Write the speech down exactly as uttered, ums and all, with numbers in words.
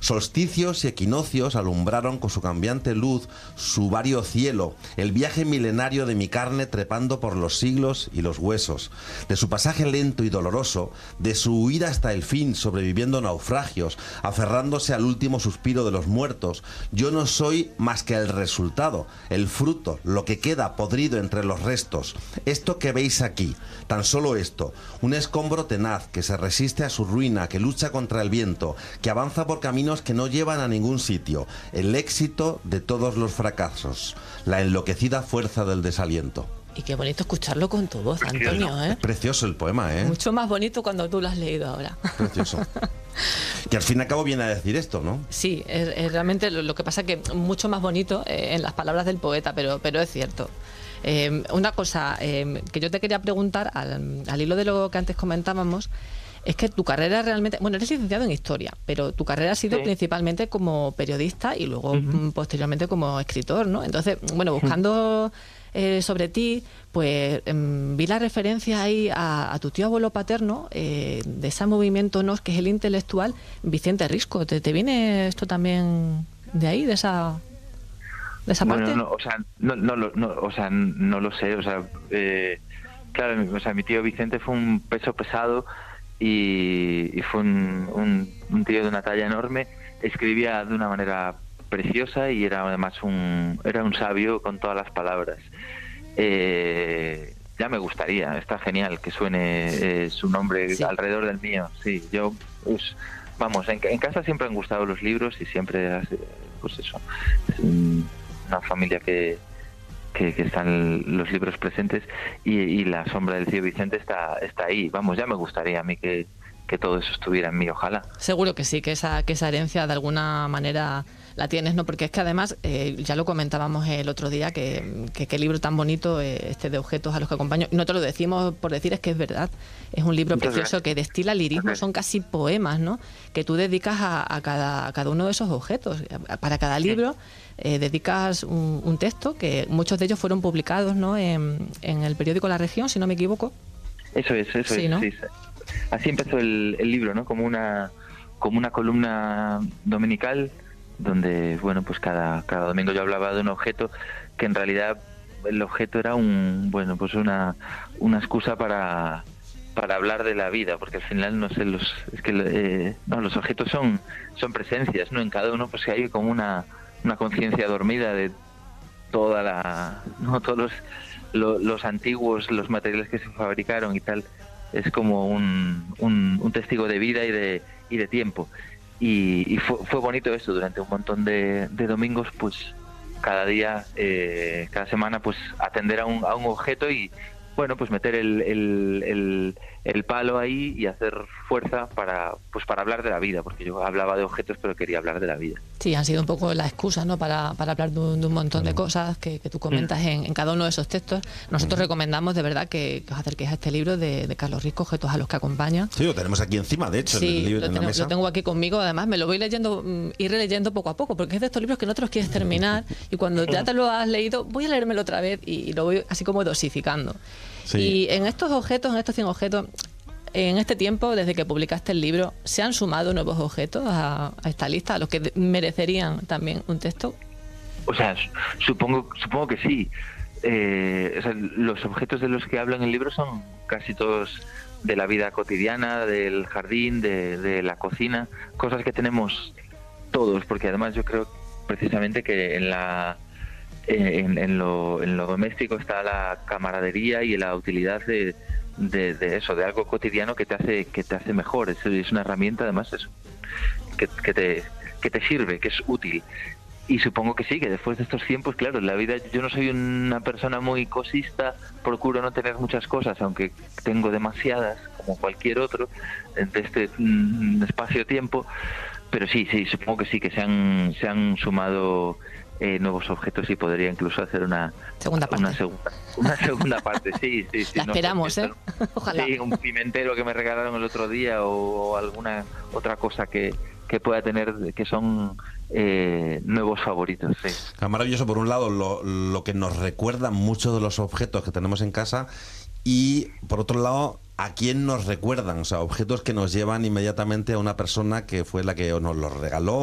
Solsticios y equinoccios alumbraron con su cambiante luz su vario cielo, el viaje milenario de mi carne trepando por los siglos y los huesos, de su pasaje lento y doloroso, de su huida hasta el fin, sobreviviendo naufragios, aferrándose al último suspiro de los muertos. Yo no soy más que el resultado, el fruto, lo que queda podrido entre los restos. Esto que veis aquí, tan solo esto, un escombro tenaz que se resiste a su ruina, que lucha contra el viento, que avanza por caminos que no llevan a ningún sitio, el éxito de todos los fracasos, la enloquecida fuerza del desaliento. Y qué bonito escucharlo con tu voz, Antonio, ¿eh? Es precioso el poema, ¿eh? Mucho más bonito cuando tú lo has leído ahora. Precioso. Que al fin y al cabo viene a decir esto, ¿no? Sí, es, es realmente lo, lo que pasa que mucho más bonito eh, en las palabras del poeta, pero, pero es cierto. Eh, una cosa eh, que yo te quería preguntar, al, al hilo de lo que antes comentábamos, es que tu carrera realmente... Bueno, eres licenciado en Historia, pero tu carrera ha sido sí. principalmente como periodista y luego uh-huh. posteriormente como escritor, ¿no? Entonces, bueno, buscando... Eh, sobre ti, pues eh, vi la referencia ahí a, a tu tío abuelo paterno, eh, de ese movimiento N O S, que es el intelectual Vicente Risco. ¿Te, te viene esto también de ahí, de esa, de esa bueno, parte? No, o sea, no, no, no, o sea, no lo sé. O sea, eh, claro, o sea, mi tío Vicente fue un peso pesado y, y fue un, un, un tío de una talla enorme. Escribía de una manera preciosa y era además un era un sabio con todas las palabras. Eh, ya me gustaría, está genial que suene eh, su nombre sí. alrededor del mío. Sí, yo pues, vamos, en, en casa siempre han gustado los libros y siempre pues eso, es una familia que que, que están los libros presentes y, y la sombra del tío Vicente está está ahí. Vamos, ya me gustaría a mí que que todo eso estuviera en mí, ojalá. Seguro que sí, que esa que esa herencia de alguna manera la tienes, ¿no? Porque es que además, eh, ya lo comentábamos el otro día, que qué libro tan bonito, eh, este de objetos a los que acompaño. No te lo decimos por decir, es que es verdad. Es un libro Muchas precioso gracias. Que destila lirismo, okay. Son casi poemas, ¿no? Que tú dedicas a, a, cada, a cada uno de esos objetos. Para cada libro eh, dedicas un, un texto, que muchos de ellos fueron publicados, ¿no? En, en el periódico La Región, si no me equivoco. Eso es, eso sí, es, ¿no? sí. Así empezó el, el libro, ¿no? Como una como una columna dominical donde, bueno, pues cada cada domingo yo hablaba de un objeto que en realidad el objeto era un, bueno, pues una una excusa para para hablar de la vida, porque al final no sé los es que eh, no los objetos son son presencias, ¿no? En cada uno pues hay como una una conciencia dormida de toda la no todos los, los los antiguos, los materiales que se fabricaron y tal. Es como un, un, un testigo de vida y de y de tiempo. Y, y fue, fue bonito eso, durante un montón de, de domingos, pues cada día, eh, cada semana, pues atender a un, a un objeto y, bueno, pues meter el, el, el, el palo ahí y hacer fuerza para pues para hablar de la vida, porque yo hablaba de objetos pero quería hablar de la vida. Sí, han sido un poco la excusa, ¿no? Para, para hablar de un, de un montón de cosas que, que tú comentas mm. en, en cada uno de esos textos. Nosotros mm. recomendamos de verdad que, que os acerquéis a este libro de, de Carlos Risco, Objetos a los que acompaña. Sí, lo tenemos aquí encima, de hecho, sí, en el libro, lo, en la tengo, mesa. Lo tengo aquí conmigo, además me lo voy leyendo, ir releyendo poco a poco, porque es de estos libros que no te los quieres terminar y cuando ya te lo has leído, voy a leérmelo otra vez y lo voy así como dosificando. Sí. Y en estos objetos, en estos cien objetos, en este tiempo, desde que publicaste el libro, ¿se han sumado nuevos objetos a, a esta lista, a los que merecerían también un texto? O sea, supongo supongo que sí. Eh, o sea, los objetos de los que hablo en el libro son casi todos de la vida cotidiana, del jardín, de, de la cocina, cosas que tenemos todos, porque además yo creo precisamente que en la En, en, lo, en lo doméstico está la camaradería y la utilidad de, de, de eso, de algo cotidiano que te hace que te hace mejor. Es, es una herramienta además eso, que, que te que te sirve, que es útil. Y supongo que sí, que después de estos tiempos, claro, en la vida yo no soy una persona muy cosista, procuro no tener muchas cosas, aunque tengo demasiadas, como cualquier otro, de este mm, espacio-tiempo. Pero sí, sí, supongo que sí, que se han, se han sumado Eh, nuevos objetos y podría incluso hacer una segunda parte. Una segunda, una segunda parte, sí, sí, sí. La esperamos, no, ¿eh? Ojalá. Sí, un pimentero que me regalaron el otro día o, o alguna otra cosa que, que pueda tener, que son eh, nuevos favoritos, sí. Es maravilloso, por un lado, lo, lo que nos recuerdan muchos de los objetos que tenemos en casa y, por otro lado, a quién nos recuerdan, o sea, objetos que nos llevan inmediatamente a una persona que fue la que nos los regaló